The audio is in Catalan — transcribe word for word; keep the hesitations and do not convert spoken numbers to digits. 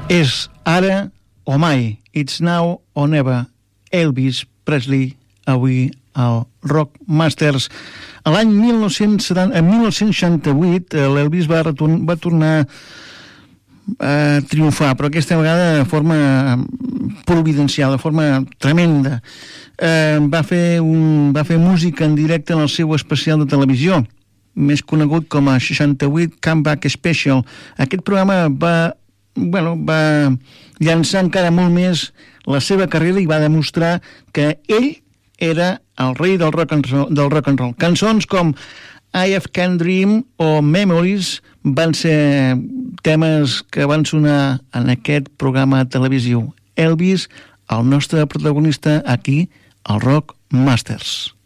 És ara o mai, it's now or never. Elvis Presley, avui al Rock Masters. A l'any mil nou-cents seixanta-vuit l'Elvis va, retorn, va tornar a triomfar, però aquesta vegada de forma providencial, de forma tremenda. Eh, va, fer un, va fer música en directe en el seu especial de televisió, més conegut com a seixanta-vuit Comeback Special. Aquest programa va, bueno, va llançar encara molt més la seva carrera i va demostrar que ell era el rei del rock and roll. Del rock and roll. Cançons com I Have Can Dream o Memories van ser temes que van sonar en aquest programa televisiu. Elvis, el nostre protagonista aquí al Rock Masters.